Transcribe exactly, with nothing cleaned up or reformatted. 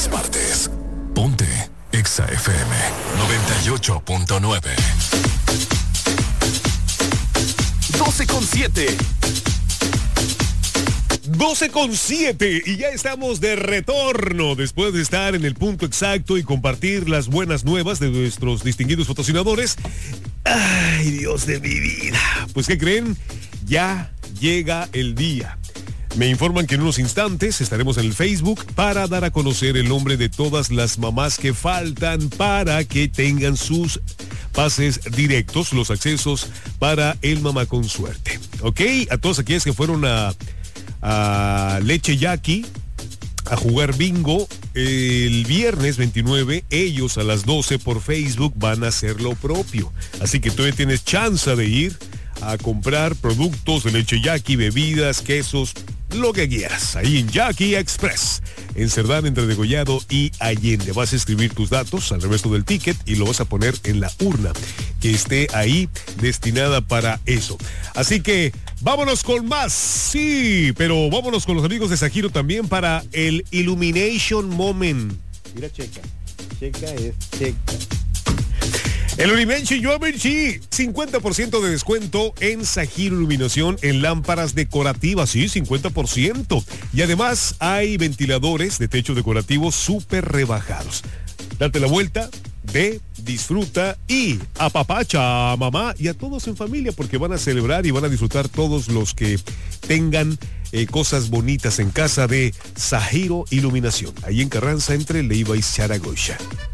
todas partes. Ponte Exa F M noventa y ocho punto nueve. doce con siete. doce con siete y ya estamos de retorno después de estar en el punto exacto y compartir las buenas nuevas de nuestros distinguidos patrocinadores. Ay, Dios de mi vida. Pues, ¿qué creen? Ya llega el día. Me informan que en unos instantes estaremos en el Facebook para dar a conocer el nombre de todas las mamás que faltan para que tengan sus pases directos, los accesos para el Mamá con Suerte. ¿Ok? A todos aquellos que fueron a, a Leche Yaqui a jugar bingo el viernes veintinueve, ellos a las doce por Facebook van a hacer lo propio. Así que todavía tienes chance de ir a comprar productos de Leche Yaqui, bebidas, quesos, lo que quieras, ahí en Yaqui Express, en Cerdán, entre Degollado y Allende. Vas a escribir tus datos al reverso del ticket y lo vas a poner en la urna que esté ahí destinada para eso. Así que vámonos con más, sí, pero vámonos con los amigos de Sajiro también para el Illumination Moment. Mira, checa, checa es checa. El Illumination Moment, sí, cincuenta por ciento de descuento en Sajiro Iluminación en lámparas decorativas, sí, cincuenta por ciento. Y además hay ventiladores de techo decorativo súper rebajados. Date la vuelta, ve, disfruta y apapacha a mamá y a todos en familia porque van a celebrar y van a disfrutar todos los que tengan eh, cosas bonitas en casa de Sajiro Iluminación, ahí en Carranza entre Leiva y Zaragoza.